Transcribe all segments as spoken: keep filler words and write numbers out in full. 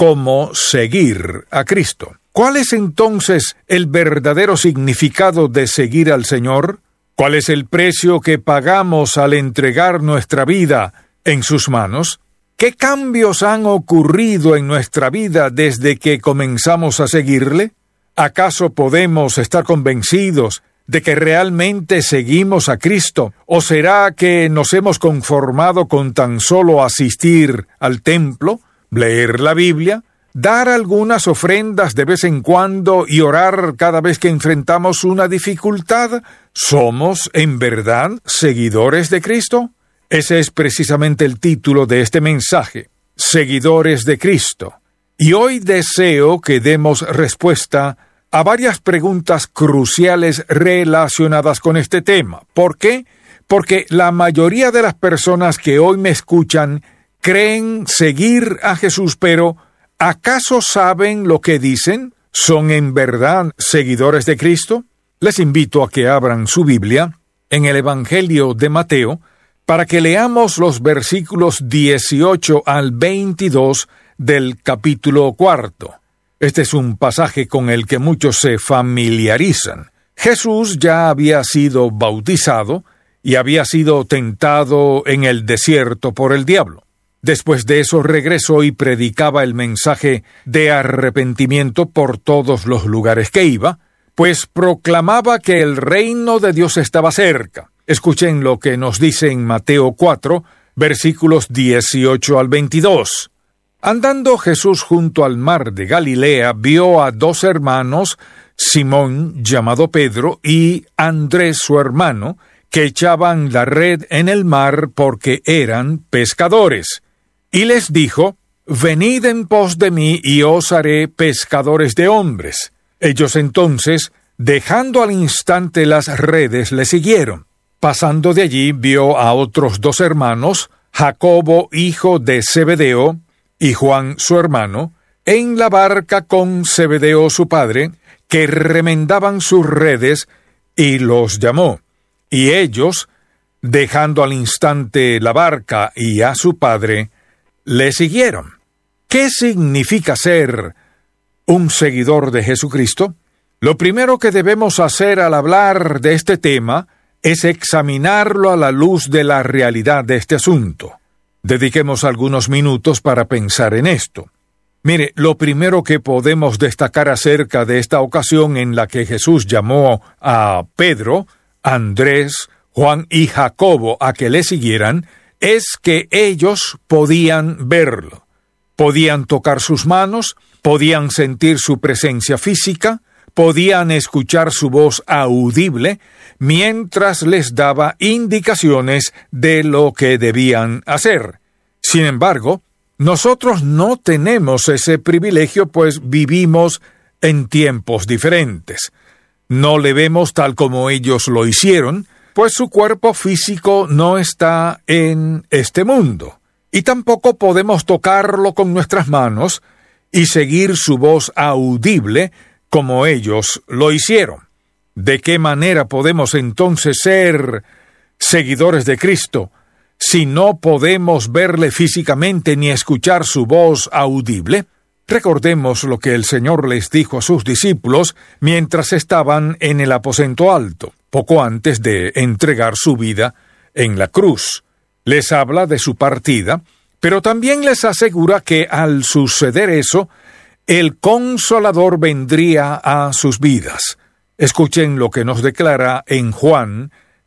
cómo seguir a Cristo. ¿Cuál es entonces el verdadero significado de seguir al Señor? ¿Cuál es el precio que pagamos al entregar nuestra vida en sus manos? ¿Qué cambios han ocurrido en nuestra vida desde que comenzamos a seguirle? ¿Acaso podemos estar convencidos de que realmente seguimos a Cristo? ¿O será que nos hemos conformado con tan solo asistir al templo, leer la Biblia, dar algunas ofrendas de vez en cuando y orar cada vez que enfrentamos una dificultad? ¿Somos, en verdad, seguidores de Cristo? Ese es precisamente el título de este mensaje, Seguidores de Cristo. Y hoy deseo que demos respuesta a varias preguntas cruciales relacionadas con este tema. ¿Por qué? Porque la mayoría de las personas que hoy me escuchan creen seguir a Jesús, pero ¿acaso saben lo que dicen? ¿Son en verdad seguidores de Cristo? Les invito a que abran su Biblia en el Evangelio de Mateo para que leamos los versículos dieciocho al veintidós del capítulo cuarto. Este es un pasaje con el que muchos se familiarizan. Jesús ya había sido bautizado y había sido tentado en el desierto por el diablo. Después de eso regresó y predicaba el mensaje de arrepentimiento por todos los lugares que iba, pues proclamaba que el reino de Dios estaba cerca. Escuchen lo que nos dice en Mateo cuatro, versículos dieciocho al veintidós. Andando Jesús junto al mar de Galilea, vio a dos hermanos, Simón, llamado Pedro, y Andrés, su hermano, que echaban la red en el mar porque eran pescadores. Y les dijo, «Venid en pos de mí, y os haré pescadores de hombres». Ellos entonces, dejando al instante las redes, le siguieron. Pasando de allí, vio a otros dos hermanos, Jacobo, hijo de Zebedeo, y Juan, su hermano, en la barca con Zebedeo, su padre, que remendaban sus redes, y los llamó. Y ellos, dejando al instante la barca y a su padre, le siguieron. ¿Qué significa ser un seguidor de Jesucristo? Lo primero que debemos hacer al hablar de este tema es examinarlo a la luz de la realidad de este asunto. Dediquemos algunos minutos para pensar en esto. Mire, lo primero que podemos destacar acerca de esta ocasión en la que Jesús llamó a Pedro, Andrés, Juan y Jacobo a que le siguieran, es que ellos podían verlo. Podían tocar sus manos, podían sentir su presencia física, podían escuchar su voz audible, mientras les daba indicaciones de lo que debían hacer. Sin embargo, nosotros no tenemos ese privilegio, pues vivimos en tiempos diferentes. No le vemos tal como ellos lo hicieron, pues su cuerpo físico no está en este mundo, y tampoco podemos tocarlo con nuestras manos y seguir su voz audible como ellos lo hicieron. ¿De qué manera podemos entonces ser seguidores de Cristo si no podemos verle físicamente ni escuchar su voz audible? Recordemos lo que el Señor les dijo a sus discípulos mientras estaban en el aposento alto, poco antes de entregar su vida en la cruz. Les habla de su partida, pero también les asegura que al suceder eso, el Consolador vendría a sus vidas. Escuchen lo que nos declara en Juan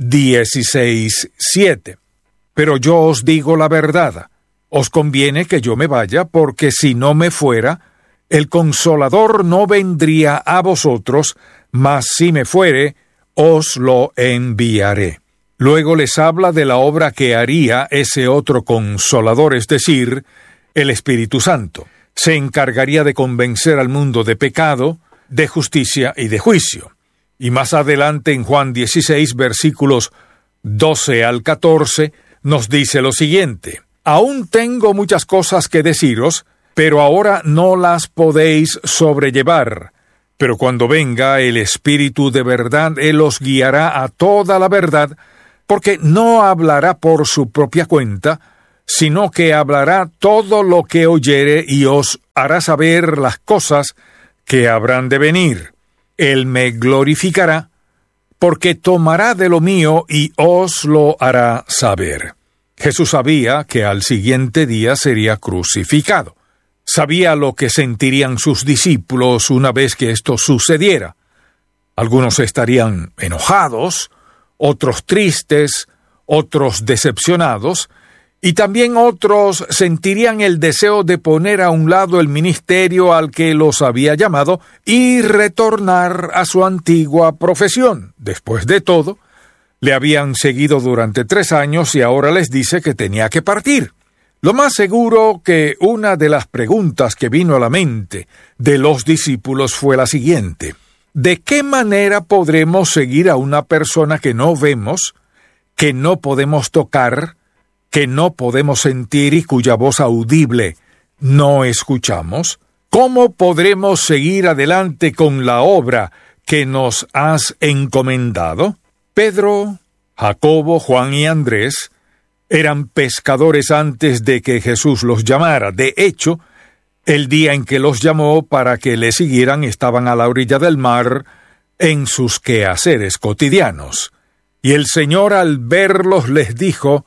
dieciséis siete. Pero yo os digo la verdad, os conviene que yo me vaya, porque si no me fuera, el Consolador no vendría a vosotros, mas si me fuere, os lo enviaré. Luego les habla de la obra que haría ese otro Consolador, es decir, el Espíritu Santo. Se encargaría de convencer al mundo de pecado, de justicia y de juicio. Y más adelante en Juan dieciséis, versículos doce al catorce, nos dice lo siguiente: «Aún tengo muchas cosas que deciros, pero ahora no las podéis sobrellevar. Pero cuando venga el Espíritu de verdad, Él os guiará a toda la verdad, porque no hablará por su propia cuenta, sino que hablará todo lo que oyere y os hará saber las cosas que habrán de venir. Él me glorificará, porque tomará de lo mío y os lo hará saber. Jesús sabía que al siguiente día sería crucificado. Sabía lo que sentirían sus discípulos una vez que esto sucediera. Algunos estarían enojados, otros tristes, otros decepcionados, y también otros sentirían el deseo de poner a un lado el ministerio al que los había llamado y retornar a su antigua profesión. Después de todo, le habían seguido durante tres años y ahora les dice que tenía que partir. Lo más seguro que una de las preguntas que vino a la mente de los discípulos fue la siguiente: ¿de qué manera podremos seguir a una persona que no vemos, que no podemos tocar, que no podemos sentir y cuya voz audible no escuchamos? ¿Cómo podremos seguir adelante con la obra que nos has encomendado? Pedro, Jacobo, Juan y Andrés eran pescadores antes de que Jesús los llamara. De hecho, el día en que los llamó para que le siguieran estaban a la orilla del mar en sus quehaceres cotidianos. Y el Señor al verlos les dijo: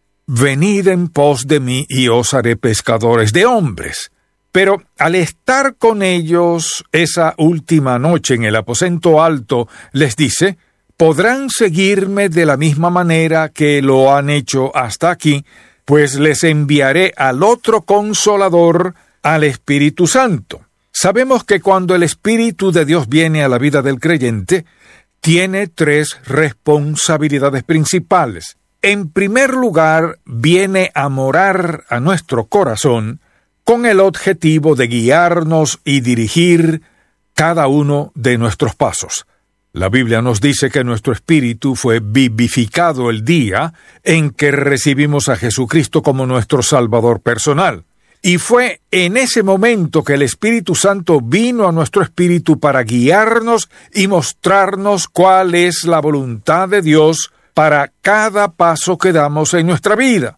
«Venid en pos de mí y os haré pescadores de hombres». Pero al estar con ellos esa última noche en el aposento alto, les dice: «Podrán seguirme de la misma manera que lo han hecho hasta aquí, pues les enviaré al otro Consolador, al Espíritu Santo». Sabemos que cuando el Espíritu de Dios viene a la vida del creyente, tiene tres responsabilidades principales. En primer lugar, viene a morar a nuestro corazón con el objetivo de guiarnos y dirigir cada uno de nuestros pasos. La Biblia nos dice que nuestro espíritu fue vivificado el día en que recibimos a Jesucristo como nuestro Salvador personal. Y fue en ese momento que el Espíritu Santo vino a nuestro espíritu para guiarnos y mostrarnos cuál es la voluntad de Dios para cada paso que damos en nuestra vida.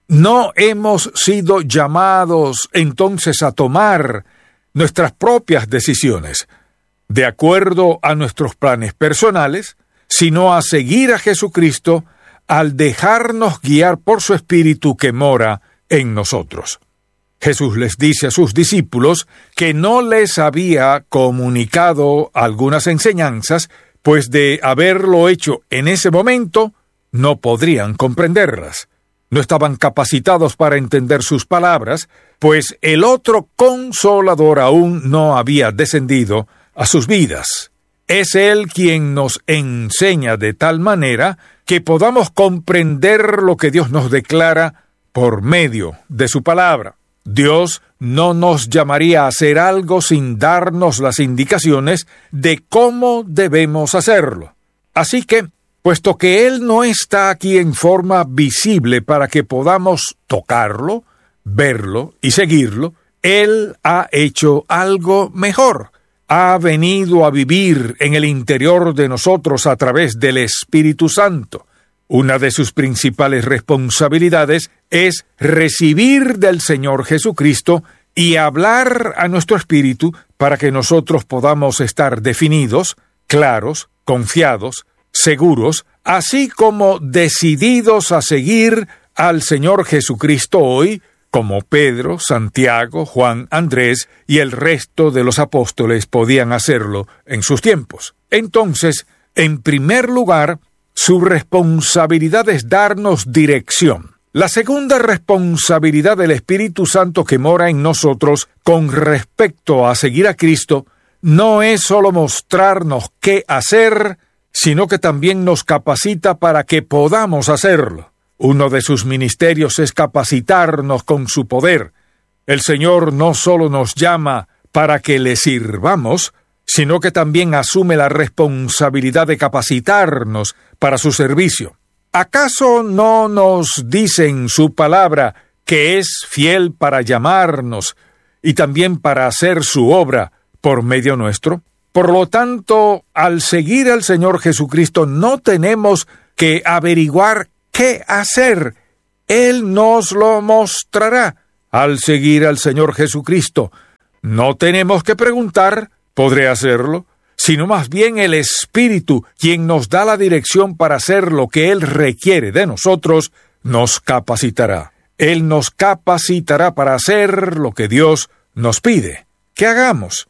No hemos sido llamados entonces a tomar nuestras propias decisiones de acuerdo a nuestros planes personales, sino a seguir a Jesucristo al dejarnos guiar por su Espíritu que mora en nosotros. Jesús les dice a sus discípulos que no les había comunicado algunas enseñanzas, pues de haberlo hecho en ese momento, no podrían comprenderlas. No estaban capacitados para entender sus palabras, pues el otro Consolador aún no había descendido a sus vidas. Es Él quien nos enseña de tal manera que podamos comprender lo que Dios nos declara por medio de su palabra. Dios no nos llamaría a hacer algo sin darnos las indicaciones de cómo debemos hacerlo. Así que, puesto que Él no está aquí en forma visible para que podamos tocarlo, verlo y seguirlo, Él ha hecho algo mejor. Ha venido a vivir en el interior de nosotros a través del Espíritu Santo. Una de sus principales responsabilidades es recibir del Señor Jesucristo y hablar a nuestro espíritu para que nosotros podamos estar definidos, claros, confiados, seguros, así como decididos a seguir al Señor Jesucristo hoy, como Pedro, Santiago, Juan, Andrés y el resto de los apóstoles podían hacerlo en sus tiempos. Entonces, en primer lugar, su responsabilidad es darnos dirección. La segunda responsabilidad del Espíritu Santo que mora en nosotros con respecto a seguir a Cristo no es solo mostrarnos qué hacer, sino que también nos capacita para que podamos hacerlo. Uno de sus ministerios es capacitarnos con su poder. El Señor no solo nos llama para que le sirvamos, sino que también asume la responsabilidad de capacitarnos para su servicio. ¿Acaso no nos dice en su palabra que es fiel para llamarnos y también para hacer su obra por medio nuestro? Por lo tanto, al seguir al Señor Jesucristo no tenemos que averiguar qué hacer. Él nos lo mostrará al seguir al Señor Jesucristo. No tenemos que preguntar, ¿podré hacerlo?, sino más bien el Espíritu, quien nos da la dirección para hacer lo que Él requiere de nosotros, nos capacitará. Él nos capacitará para hacer lo que Dios nos pide que hagamos.